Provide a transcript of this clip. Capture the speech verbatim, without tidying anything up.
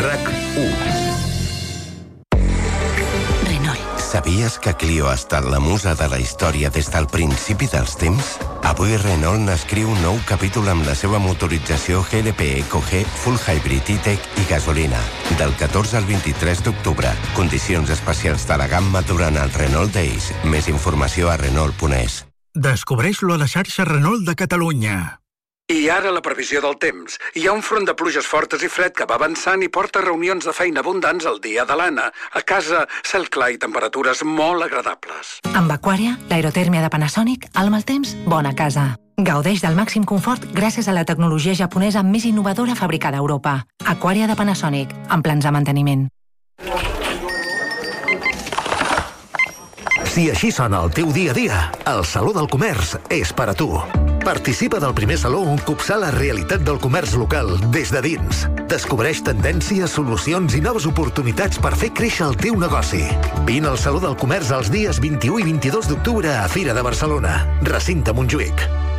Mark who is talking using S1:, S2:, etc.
S1: RAC u.
S2: Sabies que Clio ha estat la musa de la història des del principi dels temps? Avui Renault n'escriu un nou capítol amb la seva motorització G L P Eco G Full Hybrid E-Tech i gasolina. Del catorze al vint-i-tres d'octubre. Condicions especials de la gamma durant el Renault Days. Més informació a Renault punt es.
S3: Descobreix-lo a la xarxa Renault de Catalunya.
S4: I ara la previsió del temps. Hi ha un front de pluges fortes i fred que va avançant i porta reunions de feina abundants el dia de l'Anna. A casa, cel clar i temperatures molt agradables.
S5: Amb Aquaria, l'aerotèrmia de Panasonic, al mal temps, bona casa. Gaudeix del màxim confort gràcies a la tecnologia japonesa més innovadora fabricada a Europa. Aquaria de Panasonic, amb plans de manteniment.
S6: Si així sona el teu dia a dia, el Saló del Comerç és per a tu. Participa del primer saló on copsar la realitat del comerç local des de dins. Descobreix tendències, solucions i noves oportunitats per fer créixer el teu negoci. Vine al Saló del Comerç els dies vint-i-u i vint-i-dos d'octubre a Fira de Barcelona, recinte Montjuïc.